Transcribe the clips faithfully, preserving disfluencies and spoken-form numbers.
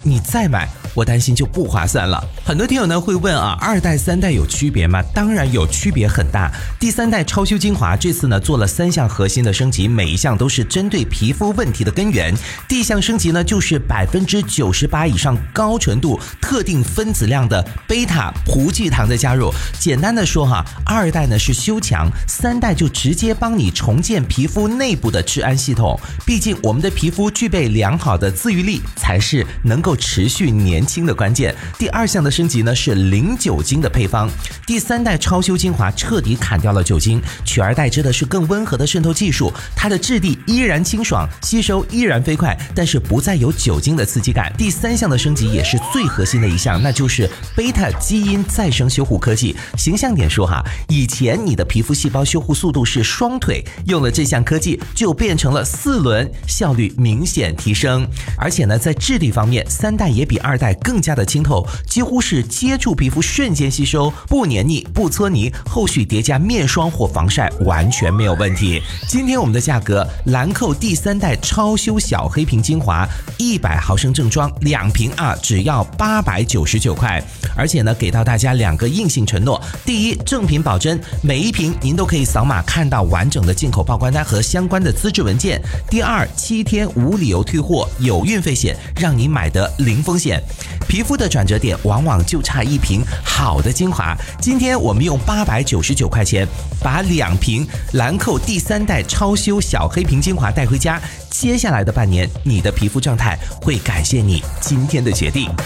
你再买我担心就不划算了。很多听友呢会问啊，二代三代有区别吗？当然有区别很大。第三代超修精华这次呢做了三项核心的升级，每一项都是针对皮肤问题的根源。第一项升级呢就是百分之九十八以上高纯度特定分子量的贝塔葡聚糖的加入。简单的说哈，二代呢是修强，三代就直接帮你重建皮肤内部的治安系统。毕竟我们的皮肤具备良好的自愈力，才是能够持续年轻的关键。第二项的升级呢是零酒精的配方。第三代超修精华彻底砍掉了酒精，取而代之的是更温和的渗透技术，它的质地依然清爽，吸收依然飞快，但是不再有酒精的刺激感。第三项的升级也是最核心的一项，那就是贝塔基因再生修护科技。形象点说哈，以前你的皮肤细胞修护速度是双腿，用了这项科技就变成了四轮，效率明显提升。而且呢，在质地方面，三代也比二代更加的清透，几乎是接触皮肤瞬间吸收，不黏腻不搓泥，后续叠加面霜或防晒完全没有问题。今天我们的价格，兰蔻第三代超修小黑瓶精华一百毫升正装两瓶啊，只要八百九十九块。而且呢，给到大家两个硬性承诺：第一，正品保真，每一瓶您都可以扫码看到完整的进口报关单和相关的资质文件；第二，七天无理由退货，有运费险，让你买得零风险。皮肤的转折点往往就差一瓶好的精华。今天我们用八百九十九块钱把两瓶兰蔻第三代超修小黑瓶精华带回家，接下来的半年，你的皮肤状态会感谢你今天的决定。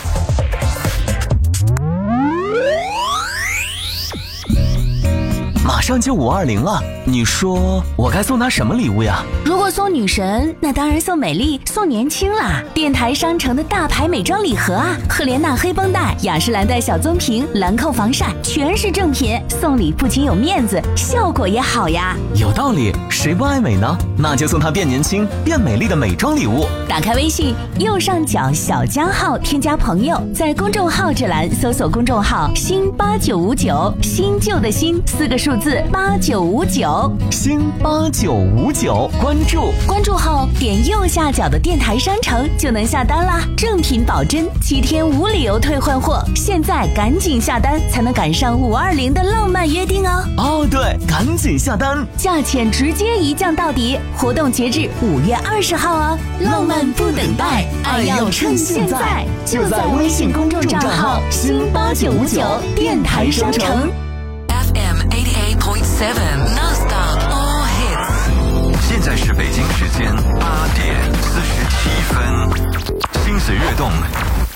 马上就五二零了，你说我该送她什么礼物呀？ 如果送女神，那当然送美丽，送年轻啦！电台商城的大牌美妆礼盒啊，赫莲娜黑绷带、雅诗兰黛小棕瓶、兰蔻防晒，全是正品，送礼不仅有面子，效果也好呀。 有道理，谁不爱美呢？那就送她变年轻、变美丽的美妆礼物。 打开微信右上角小加号，添加朋友，在公众号这栏搜索公众号新八九五九，新旧的新四个数字八九五九， 新八九五九，关注关注后点右下角的电台商城就能下单啦，正品保真，七天无理由退换货，现在赶紧下单才能赶上五二零的浪漫约定哦！ 哦，对，赶紧下单， 价钱直接一降到底，活动截至五月二十号哦！浪漫不等待，爱要趁现在，就在微信公众账号新八九五九电台商城。 F M eighty-eight point seven Non-stop all hits。现在是北京时间八点四十七分，心随悦动。